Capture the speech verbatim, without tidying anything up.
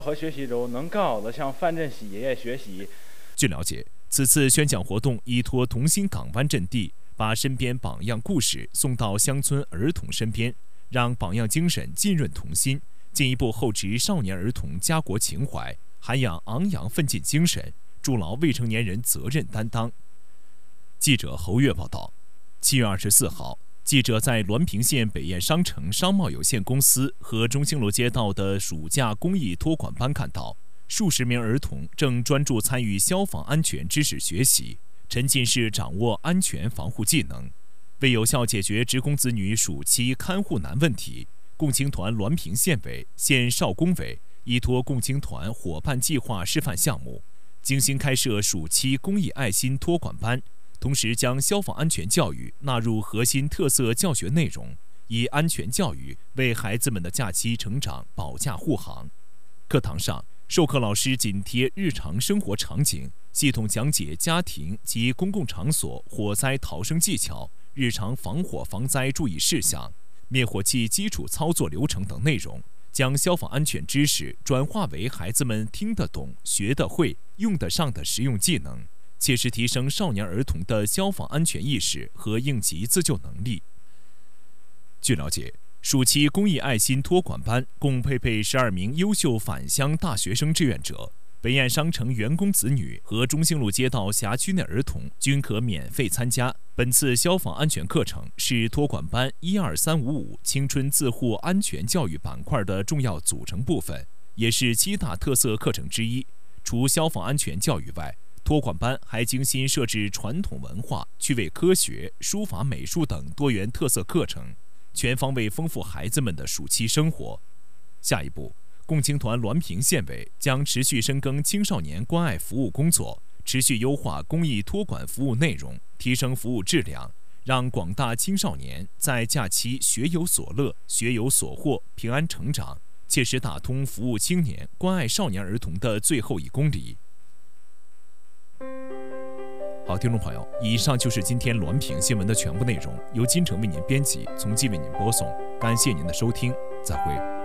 和学习中能更好的向范振喜爷爷学习。 据了解，此次宣讲活动依托同心港湾阵地，把身边榜样故事送到乡村儿童身边，让榜样精神浸润童心，进一步厚植少年儿童家国情怀，涵养昂扬奋进精神，筑牢未成年人责任担当。记者侯月报道。七月二十四号，记者在滦平县北堰商城商贸有限公司和中兴路街道的暑假公益托管班看到，数十名儿童正专注参与消防安全知识学习，沉浸式掌握安全防护技能。为有效解决职工子女暑期看护难问题，共青团滦平县委、县少工委依托共青团伙伴计划示范项目，精心开设暑期公益爱心托管班，同时将消防安全教育纳入核心特色教学内容，以安全教育为孩子们的假期成长保驾护航。课堂上，授课老师紧贴日常生活场景，系统讲解家庭及公共场所火灾逃生技巧、日常防火防灾注意事项、灭火器基础操作流程等内容，将消防安全知识转化为孩子们听得懂、学得会、用得上的实用技能，切实提升少年儿童的消防安全意识和应急自救能力。据了解，暑期公益爱心托管班共配备十二名优秀返乡大学生志愿者，北堰商城员工子女和中兴路街道辖区内儿童均可免费参加。本次消防安全课程是托管班一二三五五青春自护安全教育板块的重要组成部分，也是七大特色课程之一。除消防安全教育外，托管班还精心设置传统文化、趣味科学、书法美术等多元特色课程，全方位丰富孩子们的暑期生活。下一步，共青团滦平县委将持续深耕青少年关爱服务工作，持续优化公益托管服务内容，提升服务质量，让广大青少年在假期学有所乐、学有所获，平安成长，切实打通服务青年、关爱少年儿童的最后一公里。好，听众朋友，以上就是今天滦平新闻的全部内容，由金城为您编辑，从记为您播送。感谢您的收听，再会。